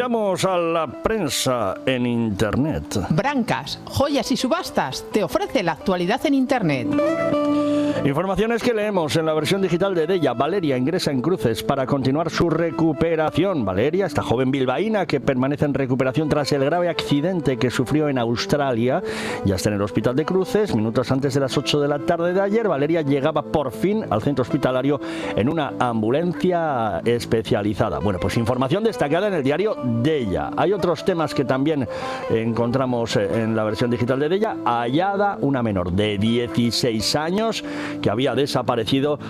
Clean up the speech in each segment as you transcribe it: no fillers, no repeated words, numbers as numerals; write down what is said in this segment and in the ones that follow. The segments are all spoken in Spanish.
Miramos a la prensa en Internet. Brancas, Joyas y Subastas te ofrece la actualidad en Internet. Informaciones que leemos en la versión digital de Della. Valeria ingresa en Cruces para continuar su recuperación. Valeria, esta joven bilbaína que permanece en recuperación tras el grave accidente que sufrió en Australia, ya está en el hospital de Cruces. Minutos antes de las 8 de la tarde de ayer, Valeria llegaba por fin al centro hospitalario en una ambulancia especializada. Bueno, pues información destacada en el diario Della. Hay otros temas que también encontramos en la versión digital de Della. Hallada una menor de 16 años que había desaparecido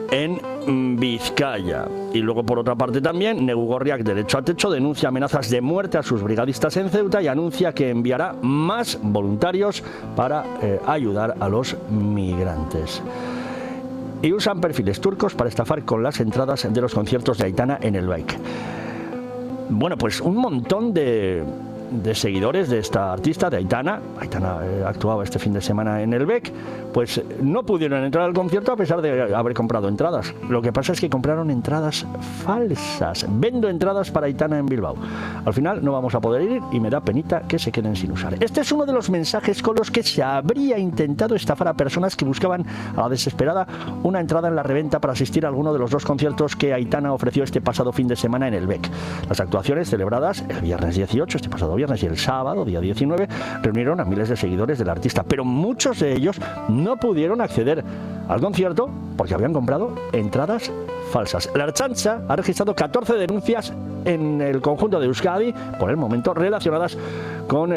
en Vizcaya. Y luego, por otra parte, también Negu Gorriak, Derecho a Techo, denuncia amenazas de muerte a sus brigadistas en Ceuta y anuncia que enviará más voluntarios para ayudar a los migrantes. Y usan perfiles turcos para estafar con las entradas de los conciertos de Aitana en el BEC. Bueno, pues un montón de seguidores de esta artista, de Aitana. Aitana actuaba este fin de semana en el BEC, pues no pudieron entrar al concierto a pesar de haber comprado entradas. Lo que pasa es que compraron entradas falsas. Vendo entradas para Aitana en Bilbao. Al final no vamos a poder ir y me da penita que se queden sin usar. Este es uno de los mensajes con los que se habría intentado estafar a personas que buscaban a la desesperada una entrada en la reventa para asistir a alguno de los dos conciertos que Aitana ofreció este pasado fin de semana en el BEC. Las actuaciones celebradas el viernes 18, este pasado viernes, y el sábado, día 19, reunieron a miles de seguidores del artista, pero muchos de ellos no pudieron acceder al concierto porque habían comprado entradas falsas. La Ertzaintza ha registrado 14 denuncias en el conjunto de Euskadi, por el momento, relacionadas con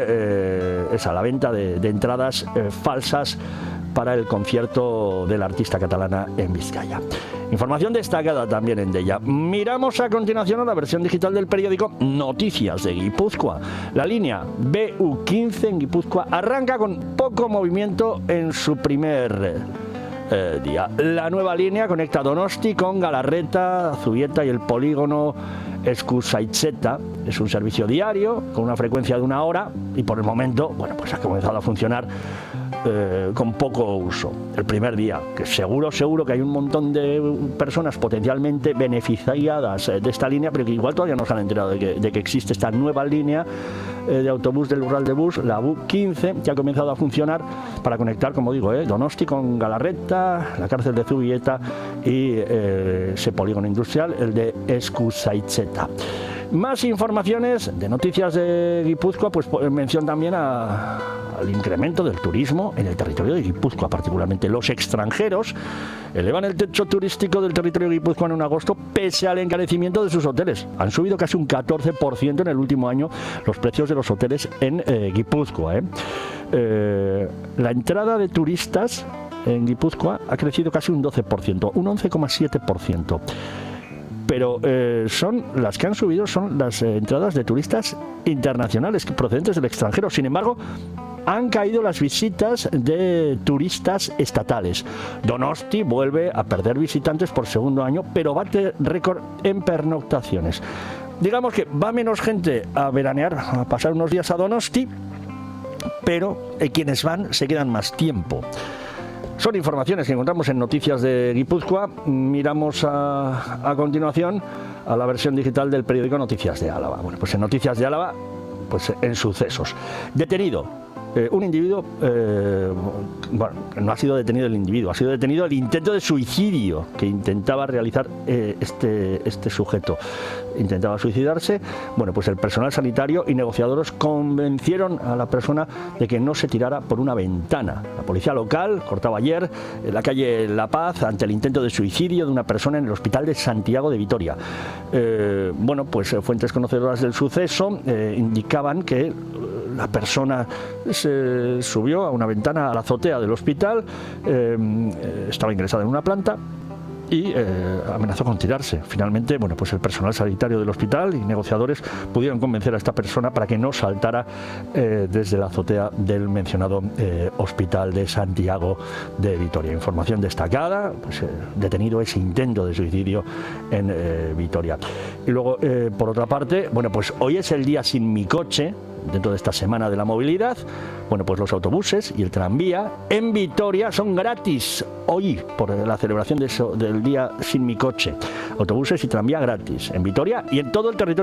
la venta de entradas falsas para el concierto de la artista catalana en Vizcaya. Información destacada también en Della. Miramos a continuación a la versión digital del periódico Noticias de Guipúzcoa. La línea BU15 en Guipúzcoa arranca con poco movimiento en su primer día. La nueva línea conecta Donosti con Galarreta, Zubieta y el polígono Eskusaitzeta. Es un servicio diario con una frecuencia de 1 hora y por el momento, bueno, pues ha comenzado a funcionar con poco uso. El primer día, que seguro que hay un montón de personas potencialmente beneficiadas de esta línea, pero que igual todavía no se han enterado de que existe esta nueva línea de autobús del Rural de Bus, la BU15, que ha comenzado a funcionar para conectar, como digo, Donosti con Galarreta, la cárcel de Zubieta y ese polígono industrial, el de Eskusaitzeta. Más informaciones de Noticias de Guipúzcoa, pues mención también al incremento del turismo en el territorio de Guipúzcoa, particularmente los extranjeros elevan el techo turístico del territorio guipuzcoano en agosto pese al encarecimiento de sus hoteles. Han subido casi un 14% en el último año los precios de los hoteles en Guipúzcoa. La entrada de turistas en Guipúzcoa ha crecido casi un 12%, un 11,7%. Pero las que han subido son las entradas de turistas internacionales procedentes del extranjero. Sin embargo, han caído las visitas de turistas estatales. Donosti vuelve a perder visitantes por segundo año, pero bate récord en pernoctaciones. Digamos que va menos gente a veranear, a pasar unos días a Donosti, pero quienes van se quedan más tiempo. Son informaciones que encontramos en Noticias de Guipúzcoa. Miramos a continuación a la versión digital del periódico Noticias de Álava. Bueno, pues en Noticias de Álava, pues en sucesos. Detenido un individuo, bueno, no ha sido detenido el individuo, ha sido detenido el intento de suicidio que intentaba realizar este sujeto. Intentaba suicidarse. Bueno, pues el personal sanitario y negociadores convencieron a la persona de que no se tirara por una ventana. La policía local cortaba ayer en la calle La Paz ante el intento de suicidio de una persona en el hospital de Santiago de Vitoria. Bueno, pues fuentes conocedoras del suceso indicaban que la persona se subió a una ventana a la azotea del hospital, estaba ingresada en una planta y amenazó con tirarse. Finalmente, bueno, pues el personal sanitario del hospital y negociadores pudieron convencer a esta persona para que no saltara desde la azotea del mencionado hospital de Santiago de Vitoria. Información destacada, pues detenido ese intento de suicidio en Vitoria. Y luego, por otra parte, bueno, pues hoy es el día sin mi coche. Dentro de esta semana de la movilidad, bueno, pues los autobuses y el tranvía en Vitoria son gratis hoy por la celebración del día sin mi coche. Autobuses y tranvía gratis en Vitoria y en todo el territorio